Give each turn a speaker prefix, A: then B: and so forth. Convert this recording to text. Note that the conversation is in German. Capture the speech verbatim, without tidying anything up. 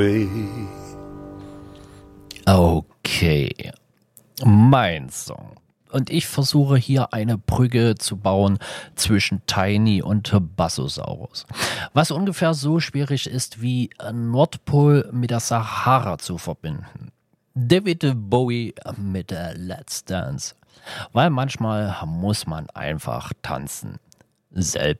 A: Okay, mein Song. Und ich versuche hier eine Brücke zu bauen zwischen Tiny und Bassosaurus. Was ungefähr so schwierig ist wie Nordpol mit der Sahara zu verbinden. David Bowie mit der Let's Dance. Weil manchmal muss man einfach tanzen. Selbst